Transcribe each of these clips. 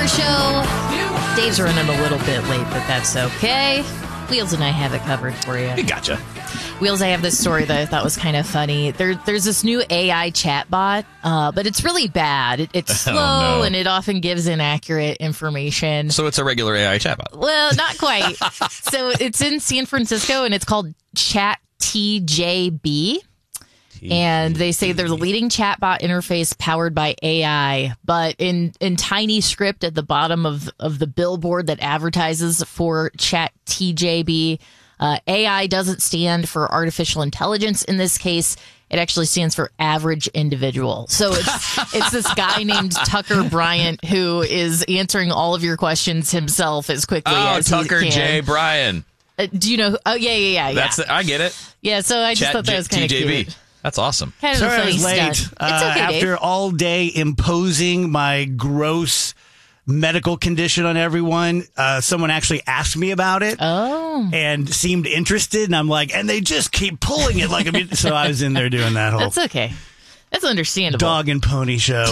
Hour Show. Dave's running a little bit late, but that's okay. Wheels and I have it covered for you. We gotcha. Wheels, I have this story that I thought was kind of funny. There's this new AI chatbot, but it's really bad. It's slow, and it often gives inaccurate information. So it's a regular AI chatbot. Well, not quite. So it's in San Francisco, and it's called ChatTJB. And they say they're the leading chatbot interface powered by AI, but in tiny script at the bottom of the billboard that advertises for ChatTJB, AI doesn't stand for artificial intelligence. In this case, it actually stands for average individual. So it's this guy named Tucker Bryant who is answering all of your questions himself as quickly as Tucker he can. J. Bryan. Do you know? Oh, yeah. I get it. Yeah, so I just thought that was kind of cute. That's awesome. Kind of Sorry I was late. It's okay, after Dave. all day imposing my gross medical condition on everyone, someone actually asked me about it. Oh. And seemed interested, and I'm like, and they just keep pulling it like so I was in there doing that whole That's okay. That's understandable. dog and pony show.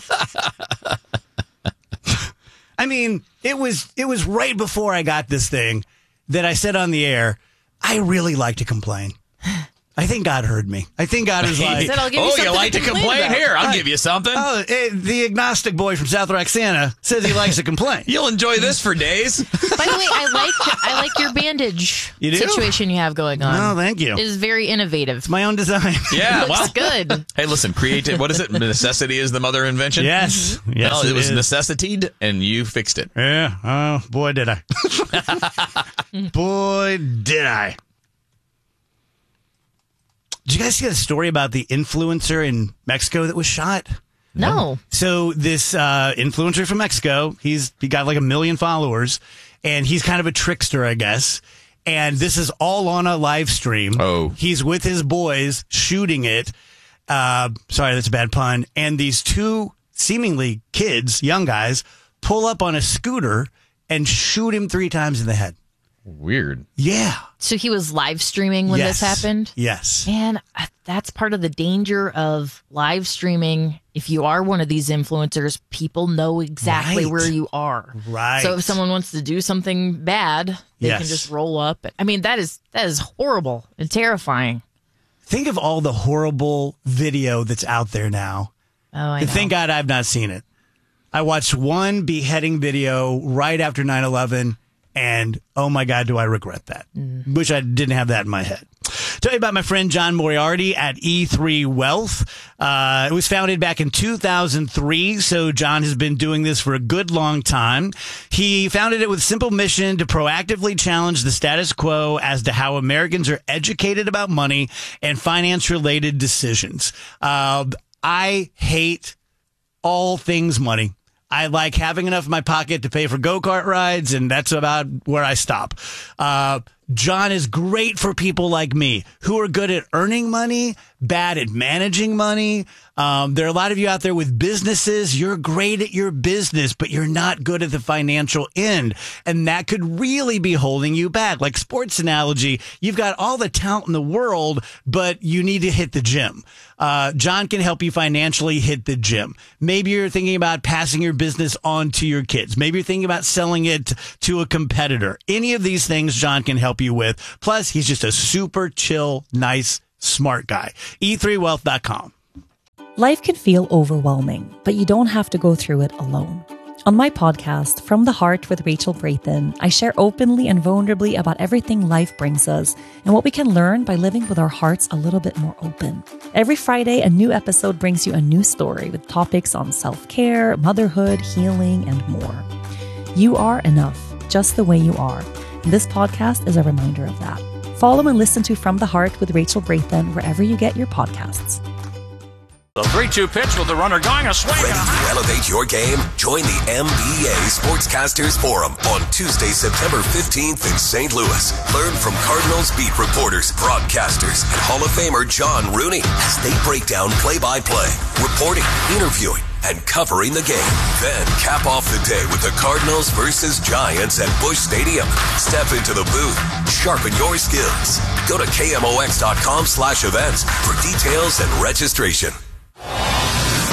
I mean, it was right before I got this thing that I said on the air, I really like to complain. I think God heard me. I think God was like, said, "I'll give you something you like to complain? about." Here, I'll give you something. oh, the agnostic boy from South Roxana says he likes to complain. You'll enjoy this for days. By the way, I like your bandage You do? situation you have going on. Oh, thank you. It is very innovative. My own design. Yeah, It looks good. Hey, listen, creative. What is it? Necessity is the mother of invention. Yes. Yes, No, it was is. necessitated, and you fixed it. Yeah. Oh, boy, did I. Boy, did I. Did you guys see the story about the influencer in Mexico that was shot? No. So this influencer from Mexico, he got like 1 million followers, and he's kind of a trickster, I guess. And this is all on a live stream. Oh. He's with his boys shooting it. Sorry, that's a bad pun. And these two seemingly kids, young guys, pull up on a scooter and shoot him 3 times in the head. Weird. Yeah. So he was live streaming when this happened? Yes. And that's part of the danger of live streaming. If you are one of these influencers, people know exactly Right. where you are. Right. So if someone wants to do something bad, they can just roll up. I mean, that is horrible and terrifying. Think of all the horrible video that's out there now. Oh, I know. Thank God I've not seen it. I watched one beheading video right after 9/11, and oh my God, do I regret that. Wish I didn't have that in my head. Tell you about my friend John Moriarty at E3 Wealth. It was founded back in 2003, so John has been doing this for a good long time. He founded it with a simple mission to proactively challenge the status quo as to how Americans are educated about money and finance-related decisions. I hate all things money. I like having enough in my pocket to pay for go-kart rides, and that's about where I stop. John is great for people like me who are good at earning money, bad at managing money. There are a lot of you out there with businesses. You're great at your business, but you're not good at the financial end. And that could really be holding you back. Like sports analogy, you've got all the talent in the world, but you need to hit the gym. John can help you financially hit the gym. Maybe you're thinking about passing your business on to your kids. Maybe you're thinking about selling it to a competitor. Any of these things John can help you with. Plus, he's just a super chill, nice, smart guy. E3wealth.com. Life can feel overwhelming, but you don't have to go through it alone. On my podcast, From the Heart with Rachel Brayton, I share openly and vulnerably about everything life brings us and what we can learn by living with our hearts a little bit more open. Every Friday, a new episode brings you a new story with topics on self-care, motherhood, healing, and more. You are enough, just the way you are. And this podcast is a reminder of that. Follow and listen to From the Heart with Rachel Brayton wherever you get your podcasts. The 3-2 pitch with the runner going a swing. Ready to elevate your game? Join the MBA Sportscasters Forum on Tuesday, September 15th in St. Louis. Learn from Cardinals beat reporters, broadcasters, and Hall of Famer John Rooney as they break down play-by-play, reporting, interviewing, and covering the game. Then cap off the day with the Cardinals versus Giants at Busch Stadium. Step into the booth. Sharpen your skills. Go to KMOX.com/events for details and registration.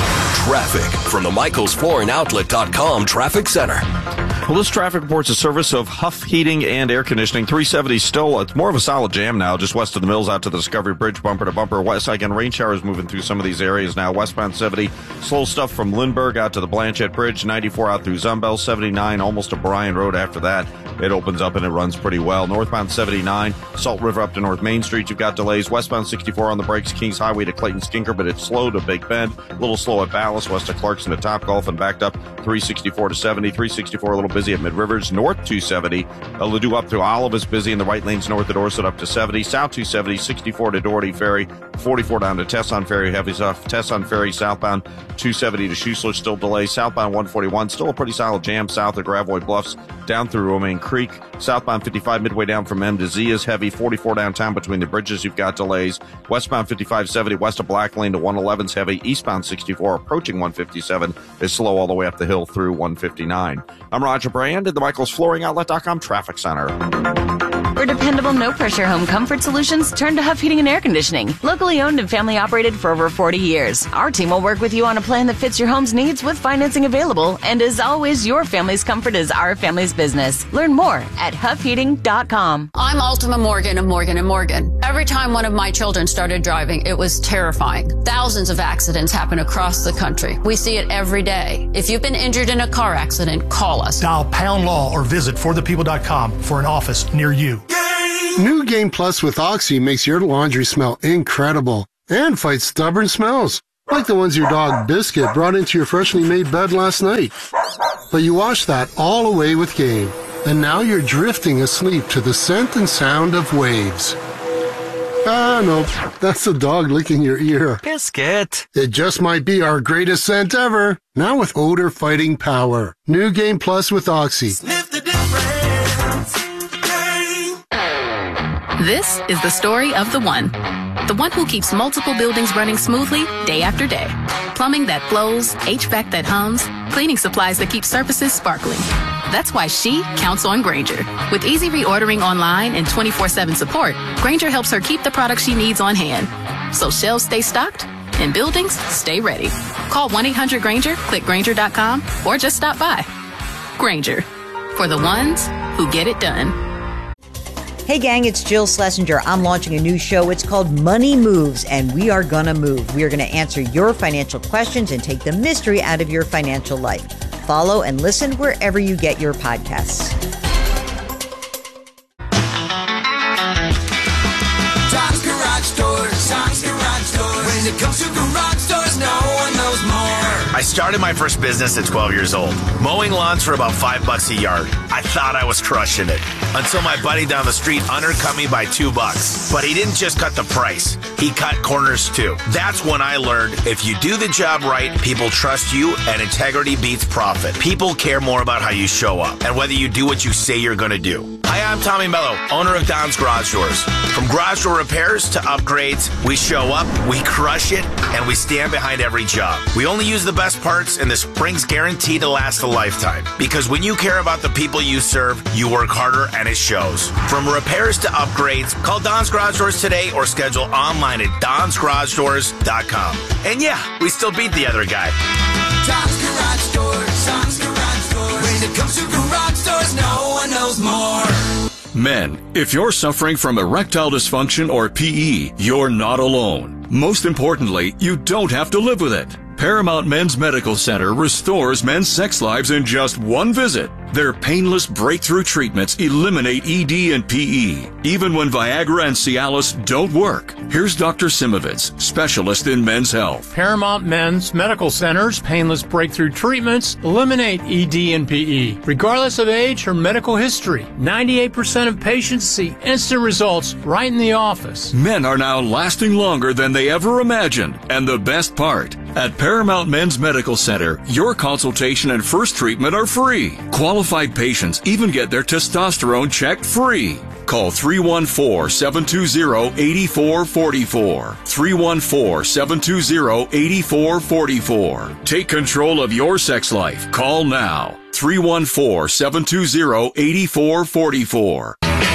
traffic from the MichaelsFlooringOutlet.com Traffic Center. Well, this traffic report's a service of Huff Heating and Air Conditioning. 370 still, it's more of a solid jam now, just west of the Mills out to the Discovery Bridge, bumper to bumper. West, again, rain showers moving through some of these areas now. Westbound 70, slow stuff from Lindbergh out to the Blanchette Bridge, 94 out through Zumbel, 79 almost to Bryan Road. After that, it opens up and it runs pretty well. Northbound 79, Salt River up to North Main Street, you've got delays. Westbound 64 on the brakes, Kings Highway to Clayton Skinker, but it's slow to Big Bend. A little slow at Ballas, west of Clarkson to Topgolf, and backed up 364 to 70. 364 a little busy at Mid Rivers. North 270, Ladue up to Olive is busy in the right lanes north of Dorset up to 70. South 270, 64 to Doherty Ferry, 44 down to Tesson Ferry, heavy stuff. Tesson Ferry southbound 270 to Schuessler, still delays. Southbound 141, still a pretty solid jam south of Gravois Bluffs down through Romaine Creek. Southbound 55 midway down from M to Z is heavy. 44 downtown between the bridges, you've got delays. Westbound 5570 west of Black Lane to 111's heavy. Eastbound 64 approaching 157 is slow all the way up the hill through 159. I'm Roger Brand at the MichaelsFlooringOutlet.com Traffic Center. For dependable, no-pressure home comfort solutions, turn to Huff Heating and Air Conditioning. Locally owned and family-operated for over 40 years. Our team will work with you on a plan that fits your home's needs with financing available. And as always, your family's comfort is our family's business. Learn more at huffheating.com. I'm Ultima Morgan of Morgan & Morgan. Every time one of my children started driving, it was terrifying. Thousands of accidents happen across the country. We see it every day. If you've been injured in a car accident, call us. Dial Pound Law or visit forthepeople.com for an office near you. New Game Plus with Oxy makes your laundry smell incredible and fights stubborn smells, like the ones your dog Biscuit brought into your freshly made bed last night. But you wash that all away with Game, and now you're drifting asleep to the scent and sound of waves. Ah, no, that's the dog licking your ear. Biscuit. It just might be our greatest scent ever, now with odor-fighting power. New Game Plus with Oxy. Sniff the difference. This is the story of the one who keeps multiple buildings running smoothly day after day. Plumbing that flows, HVAC that hums, cleaning supplies that keep surfaces sparkling. That's why she counts on Grainger. With easy reordering online and 24/7 support, Grainger helps her keep the products she needs on hand. So shelves stay stocked and buildings stay ready. Call 1-800-GRAINGER, click Grainger.com, or just stop by. Grainger, for the ones who get it done. Hey gang, it's Jill Schlesinger. I'm launching a new show. It's called Money Moves, and we are gonna move. We are gonna answer your financial questions and take the mystery out of your financial life. Follow and listen wherever you get your podcasts. Tom's Garage Doors. Tom's Garage Doors. When it comes to garage doors, no one knows more. I started my first business at 12 years old, mowing lawns for about $5 a yard. I thought I was crushing it until my buddy down the street undercut me by $2. But he didn't just cut the price, he cut corners too. That's when I learned if you do the job right, people trust you, and integrity beats profit. People care more about how you show up and whether you do what you say you're going to do. Hi, I'm Tommy Mello, owner of Don's Garage Doors. From garage door repairs to upgrades, we show up, we crush it, and we stand behind every job. We only use the best parts, and the spring's guaranteed to last a lifetime. Because when you care about the people you serve, you work harder, and it shows. From repairs to upgrades, call Don's Garage Doors today or schedule online at donsgaragedoors.com. And yeah, we still beat the other guy. Tom's Garage Doors. Tom's Garage Doors. When it comes to garage doors, no one knows more. Men, if you're suffering from erectile dysfunction or PE, you're not alone. Most importantly, you don't have to live with it. Paramount Men's Medical Center restores men's sex lives in just one visit. Their painless breakthrough treatments eliminate ED and PE, even when Viagra and Cialis don't work. Here's Dr. Simovitz, specialist in men's health. Paramount Men's Medical Center's painless breakthrough treatments eliminate ED and PE, regardless of age or medical history. 98% of patients see instant results right in the office. Men are now lasting longer than they ever imagined. And the best part, at Paramount Men's Medical Center, your consultation and first treatment are free. Qualified patients even get their testosterone checked free. Call 314-720-8444. 314-720-8444. Take control of your sex life. Call now. 314-720-8444.